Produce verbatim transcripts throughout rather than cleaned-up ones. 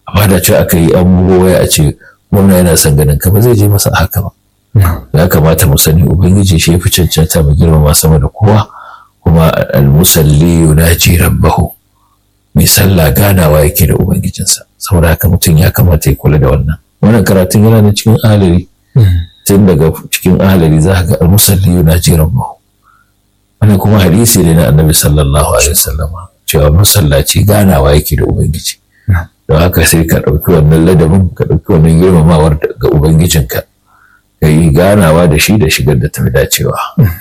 amma da ce aka yi an bugo waya a ce gwamna yana son ganin ka ba zai je masa haka ba. Ya kamata mu sani ubangiji shi ya fi cancanta mu girmama sama da kowa, kuma al-musalli yunaji rabbahu, mai sallah ganawa yake da ubangijinsa, saboda haka mutum ya kamata ya kula da wannan. Wannan karatun yana da cikin ahalari, tun daga cikin ahalari za ka ga al-musalli yunaji rabbahu. Wannan kuma hadisi ne na annabi sallallahu alaihi wasallama cewa masallaci ganawa yake da ubangiji. Don haka sai ka ɗauki wannan ladabin, ka ɗauki wannan girmamawar ga ubangijinka, ka yi ganawa da shi da shigar da ta fi dacewa.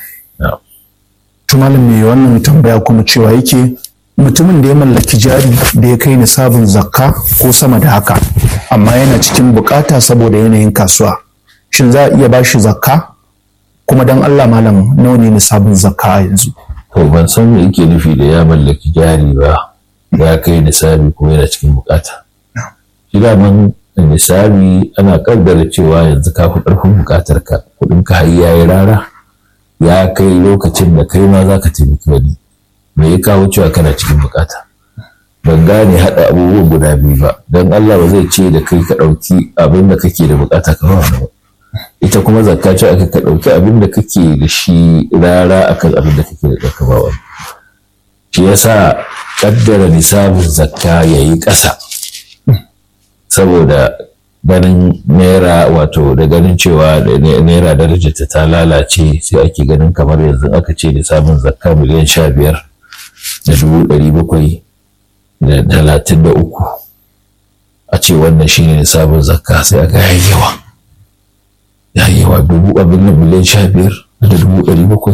Tumalin mai wannan tambaya kuma cewa yake mutumin da ya mallaki jari da ya kai nisabin zakka ko sama da haka, amma yana cikin bukata saboda yanayin kasuwa, shin za a iya ba shi zakka? Kuma don Allah malam, nawa ne nisabin zakka yanzu? To ban san me yake nufi da ya mallaki jari ba, ya kai nisabi ko yana cikin bukata. Shi daman nisabi ana kaddara cewa yanzu ka fi ƙarfin bukatar ka, kuɗin ka har yayi rara, ya kai lokacin da kai ma za ka taimaki wani. Me ya kawo cewa kana cikin bukata? Ban gane haɗa abubuwan guda biyu ba, don Allah ba zai ce da kai ka ɗauki abin da kake da bukata ka ba. Ita kuma zakka ce aka ka ɗauki abin da kake da shi rara akan abin da kake da ɗauka ba wani. Shi yasa kaddara nisabin zakka yayi ƙasa, saboda ganin naira, wato da ganin cewa naira darajarta ta lalace, sai ake ganin kamar yanzu aka ce nisabin zakka miliyan sha biyar da dubu ɗari bakwai da talatin da uku, a ce wannan shine nisabin zakka, sai aka yi yawa ya yi yawa dubu abin da miliyan sha biyar da dubu ɗari bakwai,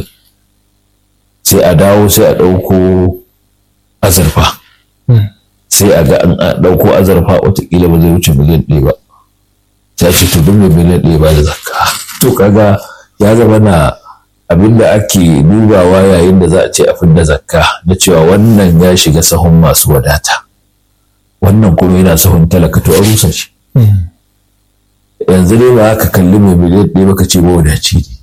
sai a dawo sai a ɗauko azurfa, sai a ga an ɗauko azurfa watakila ba zai wuce miliyan ɗaya ba, sai a ce to duk miliyan ɗaya ba da zakka. To kaga ya zama na abin da ake dubawa yayin da za a ce a fidda zakka, na cewa wannan ya shiga sahun masu wadata, wannan kuma yana sahun talaka, to a rusa shi. Yanzu dai ba ka kalli mai miliyan ɗaya ba ka ce ba wadaci ne,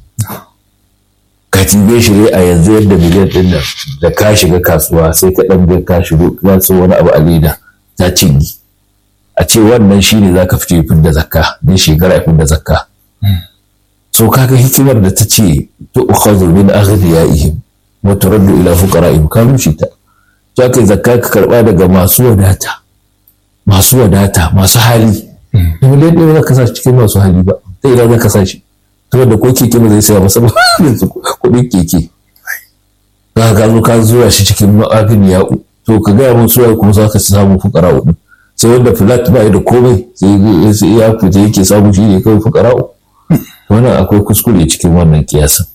ka tibe shi ne a yanzu yadda miliyan ɗin nan da ka shiga kasuwa sai ka ɗan biyar ka shigo ka so wani abu a leda ta cinye, a ce wannan shi ne za ka fice fidda zakka, ne shekara fidda zakka. So kaga hikimar da ta ce to ukhadhu min aghniyaihim wa turaddu ila fuqara'ihim, ka rushe ta. To kai zakka ka karba daga masu wadata, masu wadata masu hali. Miliyan ɗaya ba za ka sa cikin masu hali ba, sai idan za ka sa shi saboda ko keke ba zai saya ba saboda kuɗin keke. Za ka zo ka zuwa shi cikin aghniya, to ka gaya mun suwaye kuma za ka samu fuqara'u, sai wanda flat ba da komai sai ya fita yake samu shi ne kawai fuqara'u. Wannan akwai kuskure cikin wannan kiyasin.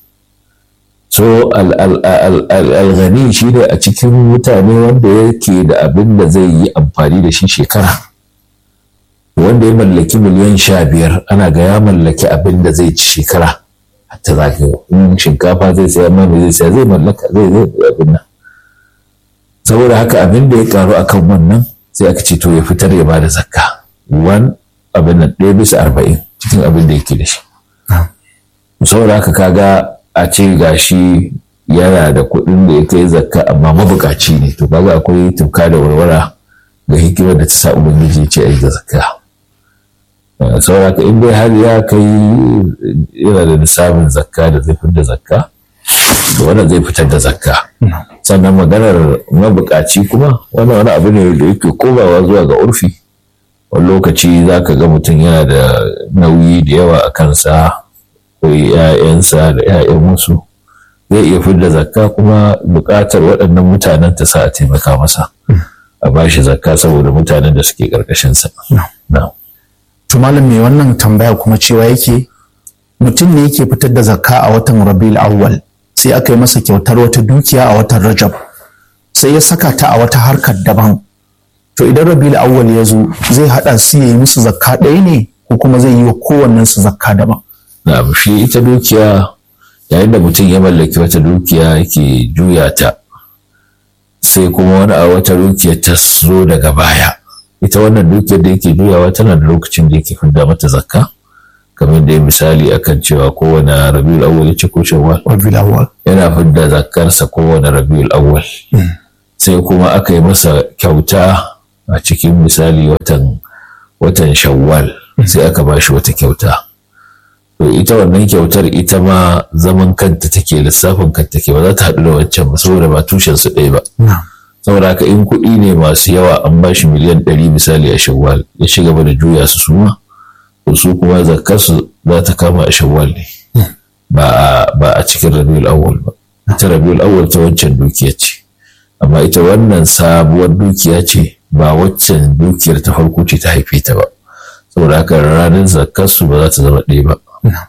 So al-ghani shi ne a cikin mutane wanda yake da abin da zai yi amfani da shi shekara. Wanda ya mallaki miliyan sha biyar ana ga ya mallaki abin da zai ci shekara. Hatta za ka in shinkafa zai saya ma zai saya zai mallaka zai zai abin nan. Saboda haka abin da ya karu akan wannan sai aka ce to ya fitar ya bada zakka. Wan abin nan ɗaya bisa arba'in cikin abin da yake da shi. Saboda haka kaga a ce gashi yana da kuɗin da ya kai zakka amma mabukaci ne, to kaga akwai tuka da warwara ga hikimar da ta sa ubangiji ce a yi da zakka. Saboda haka in dai har ya kai yana da nisabin zakka da zai fitar da zakka, da wannan zai fitar da zakka. Sannan maganar mabukaci kuma wannan wani abu ne da yake komawa zuwa ga urfi. Wani lokaci za ka ga mutum yana da nauyi da yawa a kansa, ko ‘ya'yansa da ‘ya'yan musu, zai iya fidda zakka kuma buƙatar waɗannan mutanen ta sa a taimaka masa a ba shi zakka saboda mutanen da suke ƙarƙashinsa. To malam mai wannan tambaya kuma cewa yake mutum ne yake fitar da zakka a watan Rabiul Awwal, sai aka yi masa kyautar wata dukiya a watan Rajab, sai ya saka ta a wata harkar daban. To idan Rabiul Awwal ya zo zai haɗa su ya yi musu zakka ɗaya ne ko kuma zai yi wa kowannen su zakka daban? Na'am, shi ita dukiya yayin da mutum ya mallaki wata dukiya yake juya ta, sai kuma wani a wata dukiya ta zo daga baya. Ita wannan dukiyar da yake juyawa tana da lokacin da yake fidda mata zakka, kamar da ya misali akan cewa kowane Rabiul Awwal ya ce ko Shawwal, Rabiul Awwal yana fidda zakkarsa kowane Rabiul Awwal. Sai kuma aka yi masa kyauta a cikin misali watan watan shawwal sai aka ba shi wata kyauta. To ita wannan kyautar ita ma zaman kanta take, lissafin kanta take, ba za ta haɗu da wancan ba saboda ba tushen su ɗaya ba. Saboda haka in kuɗi ne masu yawa an ba shi miliyan ɗari misali a shawwal, ya ci gaba da juya su suma, to su kuma zakar su za ta kama a shawwal ne, ba a cikin rabiul awwal ba. Ita rabiul awwal ta wancan dukiya ce, amma ita wannan sabuwar dukiya ce, ba waccan dukiyar ta farko ce ta haife ta ba. Saboda haka ranar zakar su ba za ta zama ɗaya ba.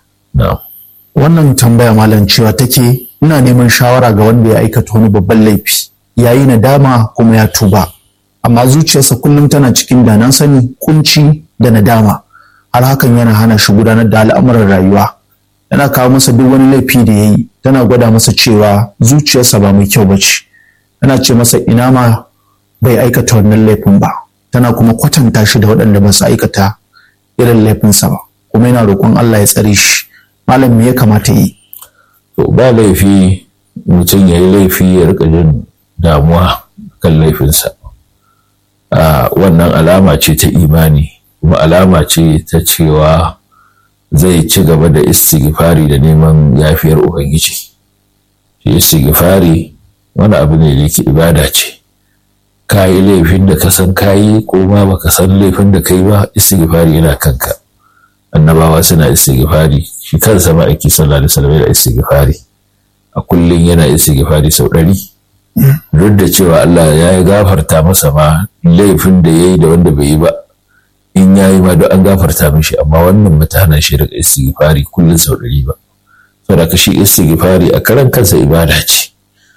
Wannan tambaya malam cewa take, ina neman shawara ga wanda ya aikata wani babban laifi, ya yi nadama kuma ya tuba, amma zuciyarsa kullum tana cikin da na sani, kunci da nadama, har hakan yana hana shi gudanar da al'amuran rayuwa. Yana kawo masa duk wani laifi da ya yi, tana gwada masa cewa zuciyarsa ba mai kyau ba ce, tana ce masa ina ma bai aikata wannan laifin ba, tana kuma kwatanta shi da waɗanda ba su aikata irin laifinsa ba, kuma yana roƙon Allah ya tsare shi. Malam me ya kamata yi? To ba laifi mutum ya yi laifi ya rika jin damuwa kan laifinsa. Wannan alama ce ta imani, kuma alama ce ta cewa zai ci gaba da istighfari da neman yafiyar Ubangiji. Shi istighfari wani abu ne da yake ibada ce. Ka yi laifin da ka san ka yi, ko ma baka san laifin da ka yi ba, istighfari yana kanka. Annabawa suna istighfari, shi kansa ma'aiki sallallahu alaihi wasallam yana istighfari, a kullum yana istighfari sau ɗari. Duk da cewa Allah ya gafarta masa ma laifin da ya yi da wanda bai yi ba, in ya yi ma duk an gafarta mishi, amma wannan mata hana shi rika istighfari kullum sau ɗari ba. Saboda ka shi istighfari a karan kansa ibada ce.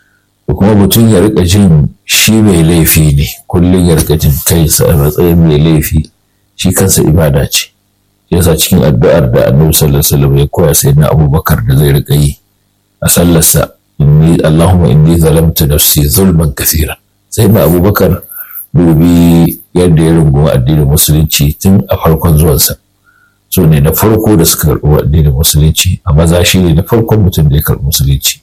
Da kuma mutum ya rika jin shi mai laifi ne, kullum ya rika jin kansa a matsayin mai laifi, shi kansa ibada ce. Yasa cikin addu'ar da Annabi sallallahu alaihi wasallam ya koya sai na Abubakar da zai rika yi a sallarsa, inni Allahumma inni zalamtu nafsi zulman kathira. Sai na Abubakar dubi yadda ya rungumi addinin musulunci tun a farkon zuwansa. So ne na farko da suka karɓi addinin musulunci, a maza shi ne na farkon mutum da ya karɓi musulunci.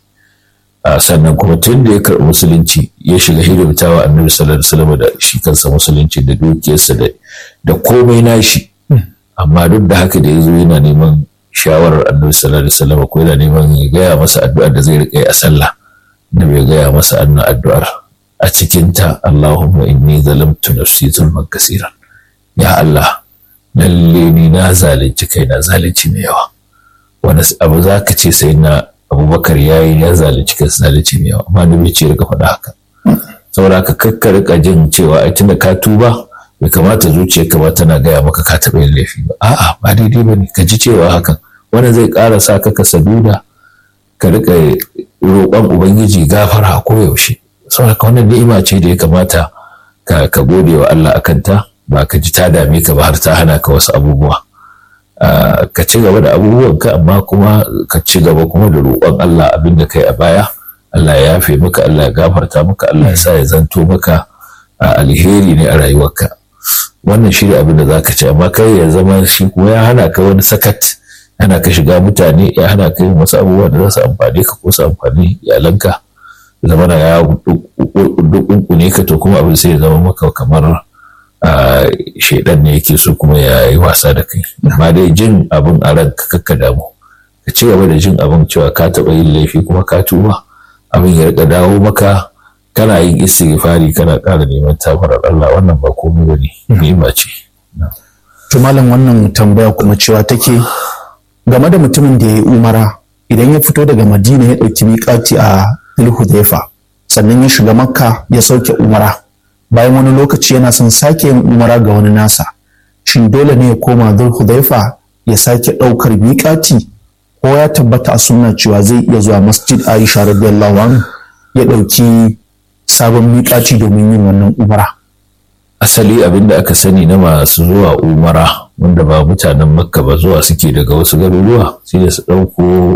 Sannan kuma tun da ya karɓi musulunci ya shiga hidimtawa Annabi sallallahu alaihi wasallam da shi kansa musulunci da dukiyarsa da komai nashi. Amma duk da haka da ya zo yana neman shawarar Annabi sallallahu alaihi wasallam, ko yana neman ya gaya masa addu'ar da zai riƙa yi a sallah, da bai gaya masa annan addu'ar a cikinta, Allahumma inni zalamtu nafsi zulman kaseeran. Ya Allah, lalle ni na zalunci kai na zalunci mai yawa. Wani abu za ka ce sai na Abubakar ya yi ya zalunci kai zalunci mai yawa, amma da bai ce rika faɗa haka. Saboda haka kakka rika jin cewa ai tunda ka tuba bai kamata zuciyarka ba tana gaya maka ka taɓa yin laifi ba. A'a, ba daidai ba ne, ka ji cewa hakan wannan zai ƙara sa ka ka saduda, ka riƙa roƙon Ubangiji gafara a koyaushe. Saboda wannan ni'ima ce da ya kamata ka gode wa Allah a kanta, ba ka ji ta dame ka ba har ta hana ka wasu abubuwa. Ka ci gaba da abubuwanka, amma kuma ka ci gaba kuma da roƙon Allah abin da kai a baya. Allah ya yafe maka, Allah ya gafarta maka, Allah ya sa ya zanto maka alheri ne a rayuwarka. Wannan shi ne abin da za ka ce, amma kai ya zama shi kuma ya hana ka wani sakat, hana ka shiga mutane, ya hana ka yin wasu abubuwa da za su amfani ka ko su amfani iyalanka, zama na ya dukunkune ka, to kuma abin sai ya zama maka kamar shaidan ne yake so kuma ya yi wasa da kai. Amma dai jin abin a ranka kakka damu, ka ci gaba da jin abin cewa ka taɓa yin laifi kuma ka tuba, abin ya rika dawo maka, kana yin istighfari kana ƙara neman tafarar Allah, wannan ba komai bane, ni'ima ce. To malam, wannan tambaya kuma cewa take game da mutumin da ya yi umara, idan ya fito daga Madina ya ɗauki miƙati a Dhul-Hudhaifa, sannan ya shiga Makka ya sauke umara, bayan wani lokaci yana son sake yin umara ga wani nasa, shin dole ne ya koma Dhul-Hudhaifa ya sake ɗaukar miƙati, ko ya tabbata a sunna cewa zai iya zuwa Masjid Aisha radiyallahu anha ya ɗauki sabon miƙaci domin yin wannan umara? Asali abin da aka sani na masu zuwa umara wanda ba mutanen Makka ba, zuwa suke daga wasu garuruwa sai da su ɗauko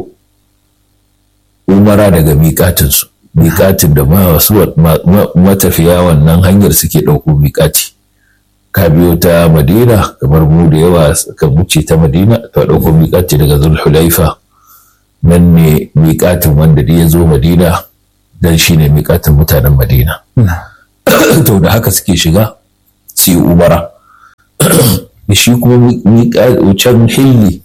umara daga miƙatinsu, miƙatin da masu matafiya wannan hanyar suke ɗauko miƙati. Ka biyo ta Madina, kamar mu da yawa ka wuce ta Madina, ka ɗauko miƙati daga Dhul-Hulaifa, nan ne miƙatin wanda da ya zo Madina, dan shi ne miƙatin mutanen Madina. To da haka suke shiga su yi umara. shi kuma can hilli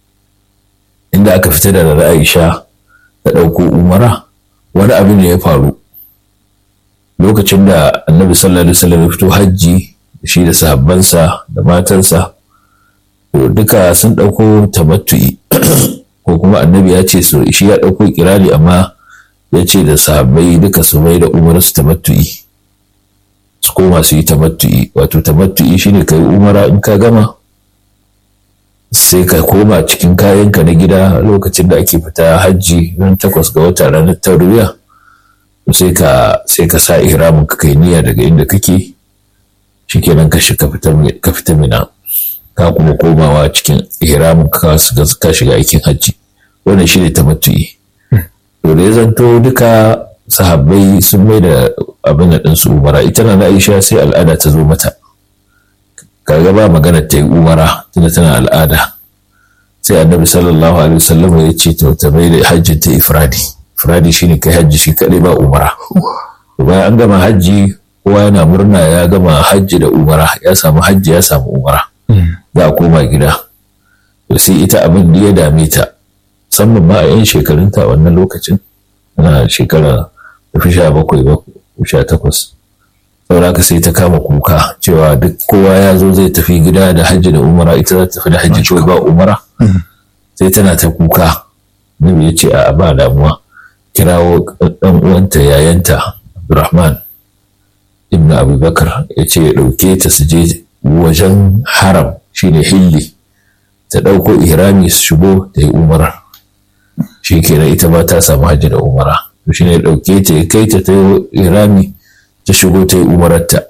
inda aka fita da Aisha ta ɗauko umara wani abu ne ya faru lokacin da annabi sallallahu alaihi wasallam ya fito hajji shi da sahabbansa da matansa to duka sun ɗauko tamattu'i ko kuma annabi ya ce so shi ya ɗauko kirani amma ya ce da sahabbai duka su mai da umar su tamattu'i su koma su yi tamattu'i wato tamattu'i shine kai umara in ka gama sai ka koma cikin kayanka na gida lokacin da ake fita hajji ran takwas ga wata ranar tarwiya sai ka sai ka sa ihramin ka kai niyya daga inda kake shikenan ka shiga ka fita mina ka kuma komawa cikin ihramin ka ka shiga aikin hajji wannan shine tamattu'i to da ya zanto duka sahabbai sun mai da abin da ɗinsu umara ita na Aisha sai al'ada ta zo mata kaga ba magana ta yi umara tunda tana al'ada sai annabi sallallahu alaihi wasallam ya ce to ta mai da hajjin ta ifradi ifradi shine kai hajji shi kadai ba umara to bayan an gama hajji kowa yana murna ya gama hajji da umara ya samu hajji ya samu umara za a koma gida to sai ita abin da ya dame ta musamman ma a yan shekarunta wannan lokacin ana shekara tafi sha bakwai ba sha takwas saboda sai ta kama kuka cewa duk kowa ya zo zai tafi gida da hajji da umara ita za ta tafi da hajji kawai ba umara sai tana ta kuka nabi ya ce a ba damuwa kirawo dan uwanta yayanta Abdurrahman ibn Abubakar ya ce ya dauke ta su je wajen haram shine hilli ta dauko ihrami su shigo ta yi umara shi kenan ita ba ta samu hajji da umara to shine ya dauke ta ya kai ta ta yi ihrami ta shigo ta yi umararta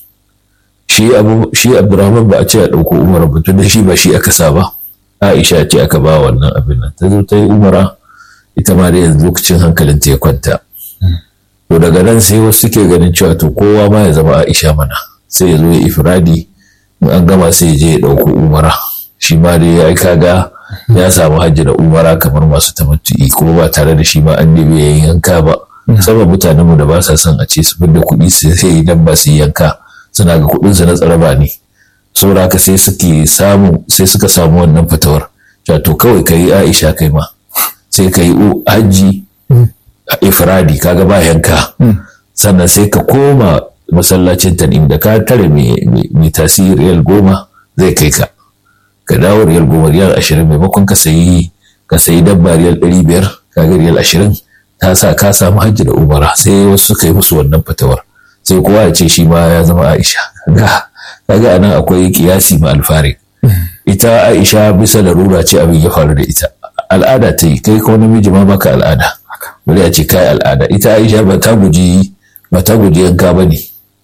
shi abu shi Abdurrahman ba a ce a ɗauko umara ba tun da shi ba shi aka sa ba Aisha ce aka ba wannan abin nan ta zo ta yi umara ita ma da yanzu lokacin hankalin ta ya kwanta to daga nan sai wasu suke ganin cewa to kowa ma ya zama Aisha mana sai ya zo ya ifradi in an gama sai ya je ya ɗauko umara shi ma dai ya kaga ya samu hajji da umara kamar masu tamattu'i kuma ba tare da shi ma an nemi yayin yanka ba saboda mutanen mu da ba sa son a ce su da kuɗi sai idan ba su yanka suna ga kuɗin su na tsaraba ne saboda haka sai suke samu sai suka samu wannan fatawar to kawai kai Aisha kai ma sai kai hajji ifradi kaga ba yanka sannan sai ka koma masallacin tanim da ka tare mai tasiri riyal goma zai kai ka ka dawo riyal goma riyal ashirin maimakon ka sayi ka sayi dabba riyal ɗari biyar kaga riyal ashirin ta sa ka samu hajji da umara sai wasu suka yi musu wannan fatawar sai kowa ya ce shi ma ya zama Aisha kaga anan akwai kiyasi ma alfari ita Aisha bisa larura ce abin ya faru da ita al'ada ta yi kai ko namiji ma baka al'ada bari a ce kai al'ada ita Aisha ba ta guji ba ta guji yanka ba ne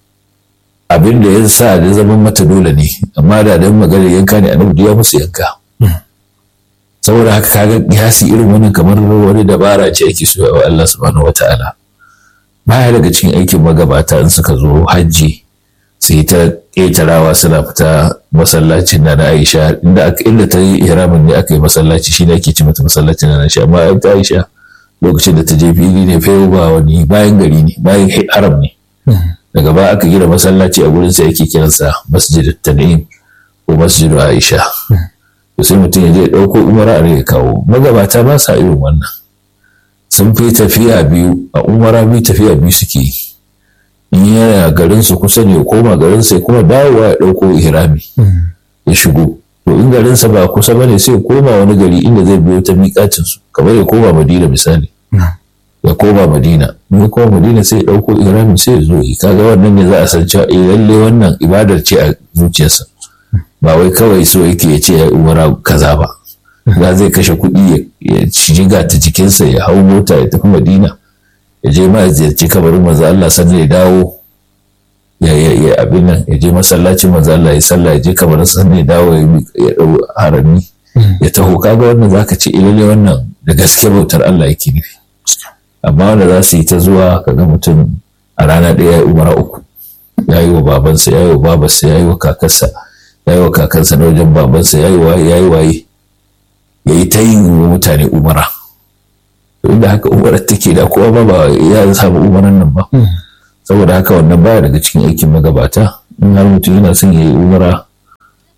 abin da ya sa da zaman mata dole ne amma da dan maganar yanka ne annabi ya musu yanka saboda haka kaga kiyasi irin wannan kamar wani dabara ce ake so wa Allah subhanahu wataala baya daga cikin aikin magabata in suka zo hajji sai ta ƙetarawa suna fita masallacin na Aisha inda aka inda ta yi ihramin ne aka yi masallaci shi ne ake ce mata masallacin na Aisha amma ta Aisha lokacin da ta je fili ne fa ba wani bayan gari ne bayan haram ne daga baya aka gina masallaci a gurin sa yake kiransa Masjidut Tan'im ko Masjidu Aisha to sai mutum ya je ya ɗauko umara a ya kawo magabata ba sa irin wannan sun fi tafiya biyu a umara biyu tafiya biyu suke yi in yana garin su kusa ne koma garin sai kuma dawowa ya ɗauko ihrami ya shigo to in garin sa ba kusa bane sai koma wani gari inda zai biyo ta miƙatin su kamar ya koma Madina misali ya koma Madina in ya koma Madina sai ya ɗauko ihrami sai ya zo yi kaga wannan ne za a san cewa eh lalle wannan ibadar ce a zuciyarsa ba wai kawai so yake ya ce ya umara kaza ba za zai kashe kuɗi ya shiga ta jikinsa ya hau mota ya tafi Madina ya je ma ya ziyarci kabarin manzo Allah sannan ya dawo ya ya abin nan ya je masallacin manzo Allah ya sallah ya je kabarin sannan ya dawo ya dau harami ya taho kaga wannan zaka ce ilalle wannan da gaske bautar Allah yake nufi amma wanda za su yi ta zuwa kaga mutum a rana ɗaya ya umara uku ya yi wa babansa ya yi wa babarsa ya yi wa kakarsa ya yi wa kakarsa na wajen babansa ya yi waye ya yi waye ya yi ta yin mutane umara inda haka umarar take da kowa ba ba ya samu umarar nan ba saboda haka wannan baya daga cikin aikin magabata in har mutum yana son ya yi umara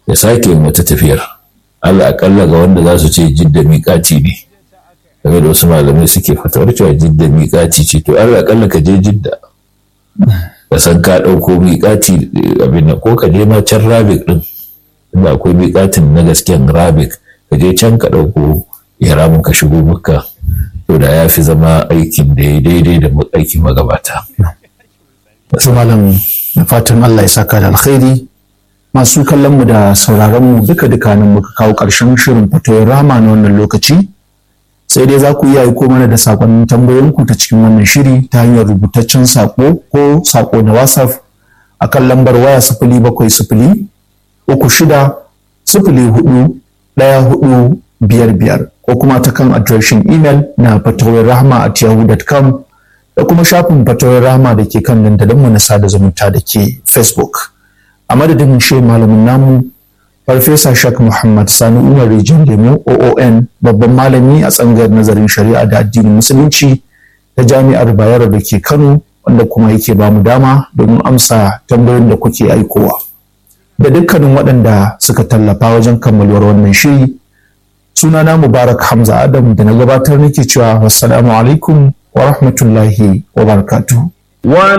ya sake wata tafiyar. Allah akalla ga wanda za su ce jidda miƙati ne, game da wasu malamai suke fatawar cewa jidda miƙati ce, to Allah akalla ka je jidda ka san ka ɗauko miƙati abin da, ko ka je ma can rabik ɗin inda akwai miƙatin na gasken rabik, ka je can ka ɗauko ihramin ka shigo Makka, to da ya fi zama aikin da ya daidai da aikin magabata. Wasu malam da fatan Allah ya saka da alkhairi. Masu kallon mu da sauraron mu duka duka nan muka kawo ƙarshen shirin fatoyin rama na wannan lokaci. Sai dai za ku iya aiko mana da sakonnin tambayoyinku ta cikin wannan shiri ta hanyar rubutaccen sako ko sako na WhatsApp a kan lambar waya sifili bakwai sifili uku shida sifili hudu ɗaya hudu biyar biyar ko kuma ta kan adireshin imel na fatoyin rahama at yahoo dot com da kuma shafin fatoyin rahama da ke kan dandalinmu na sada zumunta da ke Facebook. A madadin shi malamin namu Farfesa Shak Muhammad Sani Umar Rijiyar Lemo O O N, babban malami a tsangayar nazarin shari'a da addinin musulunci ta Jami'ar Bayero da ke Kano, wanda kuma yake ba mu dama domin amsa tambayoyin da kuke aikowa. Da dukkanin waɗanda suka tallafa wajen kammaluwar wannan shiri, sunana Mubarak Hamza Adam da na gabatar nake cewa wassalamu alaikum wa rahmatullahi wa barakatuh.